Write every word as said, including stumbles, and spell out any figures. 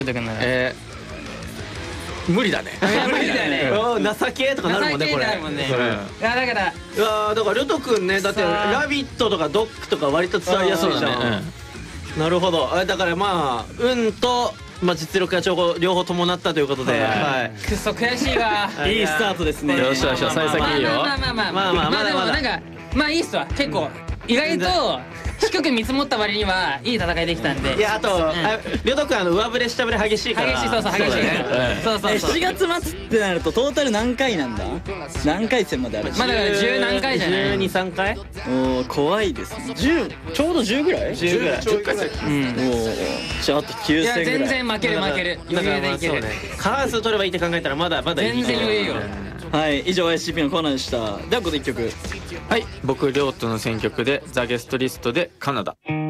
だからえー、無理だね。 無理だよね。 情けとかなるもんねこれ。 情けになるもんね。いやだからいやだからりょうとくんね、だって「ラビット!」とか「ドック!」とか割と伝わりやすいじゃん。なるほど。あだからまあ運とまあ実力が両方両方伴ったということで、はい。 くっそ悔しいわ。 いいスタートですね。 よしよし、幸先いいよ。 まあまあまあまあまあまあでもまだまだなんかまあいいっすわ。結構意外と低く見積もった割にはいい戦いできたんで。 いやあとありょうとくんあの上振れ下振れ激しいから。 激しい、そうそう激しいからそうそうそう。 しちがつ末ってなるとトータル何回なんだ？何回戦まである？ まあだから十何回じゃない。 じゅうに、さんかい？ おお怖いですね。じゅうちょうどじゅうぐらい？ じゅうぐらい。 じゅっかい戦。 うん。 おおじゃああときゅういや戦ぐらい。 全然負ける負ける。余裕でいける。 過半数取ればいいって考えたらまだまだいい。 全然余裕よ。 はい以上 アイエスシーピー のコーナーでした。ではここでいっきょく。 はい、僕りょうとの選曲でザ・ゲストリストでカナダ。